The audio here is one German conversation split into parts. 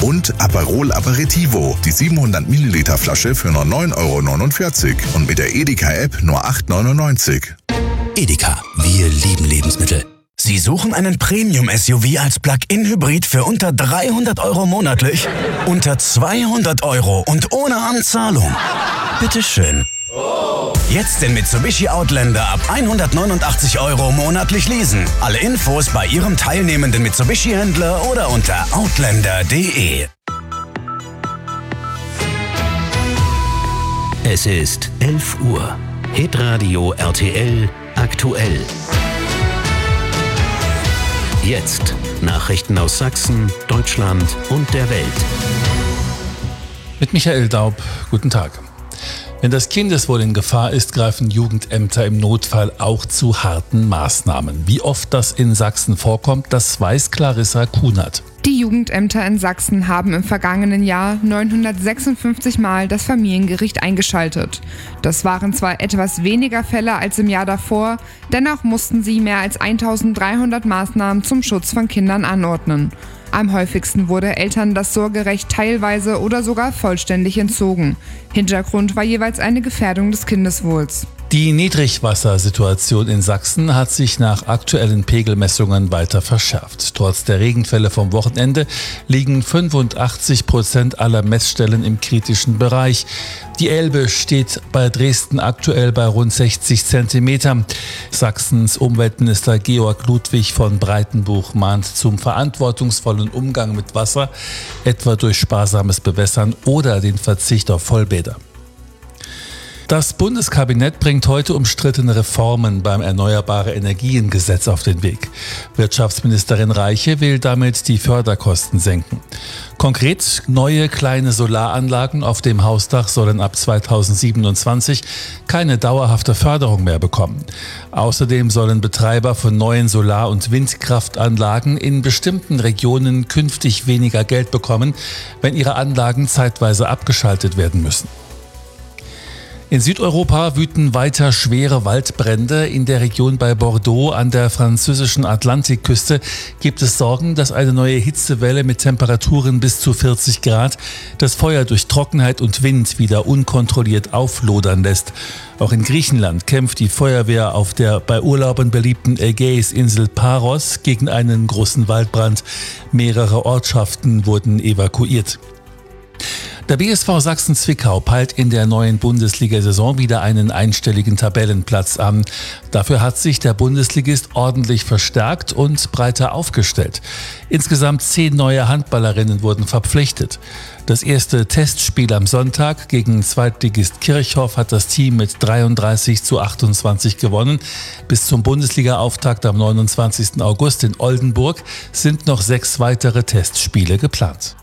Und Aperol Aperitivo, die 700 Milliliter Flasche für nur 9,49 € und mit der Edeka-App nur 8,99 €. Edeka, wir lieben Lebensmittel. Sie suchen einen Premium-SUV als Plug-in-Hybrid für unter 300 € monatlich? Unter 200 € und ohne Anzahlung? Bitteschön. Jetzt den Mitsubishi Outlander ab 189 € monatlich leasen. Alle Infos bei Ihrem teilnehmenden Mitsubishi-Händler oder unter outlander.de. Es ist 11 Uhr. Hitradio RTL aktuell. Jetzt Nachrichten aus Sachsen, Deutschland und der Welt. Mit Michael Daub, guten Tag. Wenn das Kindeswohl in Gefahr ist, greifen Jugendämter im Notfall auch zu harten Maßnahmen. Wie oft das in Sachsen vorkommt, das weiß Clarissa Kunert. Die Jugendämter in Sachsen haben im vergangenen Jahr 956 Mal das Familiengericht eingeschaltet. Das waren zwar etwas weniger Fälle als im Jahr davor, dennoch mussten sie mehr als 1300 Maßnahmen zum Schutz von Kindern anordnen. Am häufigsten wurde Eltern das Sorgerecht teilweise oder sogar vollständig entzogen. Hintergrund war jeweils eine Gefährdung des Kindeswohls. Die Niedrigwassersituation in Sachsen hat sich nach aktuellen Pegelmessungen weiter verschärft. Trotz der Regenfälle vom Wochenende liegen 85% aller Messstellen im kritischen Bereich. Die Elbe steht bei Dresden aktuell bei rund 60 Zentimeter. Sachsens Umweltminister Georg Ludwig von Breitenbuch mahnt zum verantwortungsvollen Umgang mit Wasser, etwa durch sparsames Bewässern oder den Verzicht auf Vollbäder. Das Bundeskabinett bringt heute umstrittene Reformen beim Erneuerbare-Energien-Gesetz auf den Weg. Wirtschaftsministerin Reiche will damit die Förderkosten senken. Konkret, neue kleine Solaranlagen auf dem Hausdach sollen ab 2027 keine dauerhafte Förderung mehr bekommen. Außerdem sollen Betreiber von neuen Solar- und Windkraftanlagen in bestimmten Regionen künftig weniger Geld bekommen, wenn ihre Anlagen zeitweise abgeschaltet werden müssen. In Südeuropa wüten weiter schwere Waldbrände. In der Region bei Bordeaux an der französischen Atlantikküste gibt es Sorgen, dass eine neue Hitzewelle mit Temperaturen bis zu 40 Grad das Feuer durch Trockenheit und Wind wieder unkontrolliert auflodern lässt. Auch in Griechenland kämpft die Feuerwehr auf der bei Urlaubern beliebten Ägäisinsel Paros gegen einen großen Waldbrand. Mehrere Ortschaften wurden evakuiert. Der BSV Sachsen-Zwickau peilt in der neuen Bundesliga-Saison wieder einen einstelligen Tabellenplatz an. Dafür hat sich der Bundesligist ordentlich verstärkt und breiter aufgestellt. Insgesamt 10 neue Handballerinnen wurden verpflichtet. Das erste Testspiel am Sonntag gegen Zweitligist Kirchhoff hat das Team mit 33:28 gewonnen. Bis zum Bundesliga-Auftakt am 29. August in Oldenburg sind noch 6 weitere Testspiele geplant.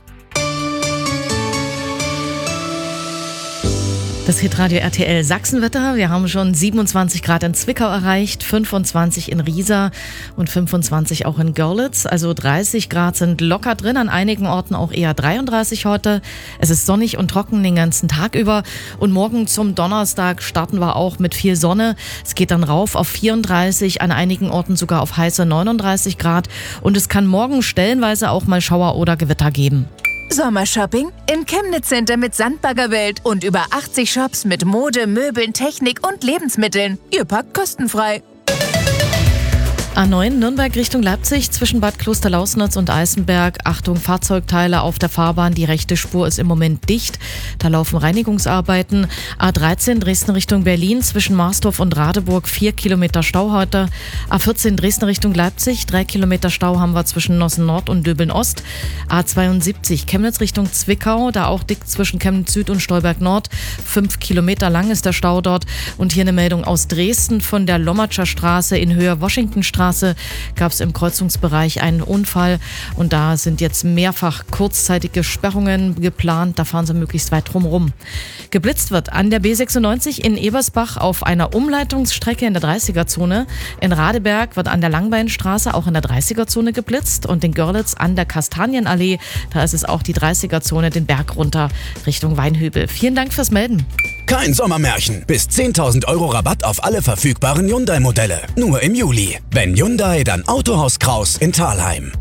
Das Hitradio RTL Sachsenwetter. Wir haben schon 27 Grad in Zwickau erreicht, 25 in Riesa und 25 auch in Görlitz. Also 30 Grad sind locker drin, an einigen Orten auch eher 33 heute. Es ist sonnig und trocken den ganzen Tag über. Und morgen zum Donnerstag starten wir auch mit viel Sonne. Es geht dann rauf auf 34, an einigen Orten sogar auf heiße 39 Grad. Und es kann morgen stellenweise auch mal Schauer oder Gewitter geben. Sommershopping im Chemnitz Center mit Sandbaggerwelt und über 80 Shops mit Mode, Möbeln, Technik und Lebensmitteln. Ihr packt kostenfrei. A9 Nürnberg Richtung Leipzig zwischen Bad Klosterlausnitz und Eisenberg. Achtung, Fahrzeugteile auf der Fahrbahn. Die rechte Spur ist im Moment dicht. Da laufen Reinigungsarbeiten. A13 Dresden Richtung Berlin zwischen Marsdorf und Radeburg 4 Kilometer Stau heute. A14 Dresden Richtung Leipzig 3 Kilometer Stau haben wir zwischen Nossen Nord und Döbeln Ost. A72 Chemnitz Richtung Zwickau, da auch dick zwischen Chemnitz Süd und Stolberg Nord. 5 Kilometer lang ist der Stau dort. Und hier eine Meldung aus Dresden von der Lommatscher Straße in Höhe Washingtonstraße. Gab es im Kreuzungsbereich einen Unfall und da sind jetzt mehrfach kurzzeitige Sperrungen geplant. Da fahren sie möglichst weit drumherum. Geblitzt wird an der B96 in Ebersbach auf einer Umleitungsstrecke in der 30er-Zone. In Radeberg wird an der Langbeinstraße auch in der 30er-Zone geblitzt und in Görlitz an der Kastanienallee. Da ist es auch die 30er-Zone den Berg runter Richtung Weinhübel. Vielen Dank fürs Melden. Kein Sommermärchen. Bis 10.000 € Rabatt auf alle verfügbaren Hyundai-Modelle. Nur im Juli. Wenn Hyundai, dann Autohaus Kraus in Thalheim.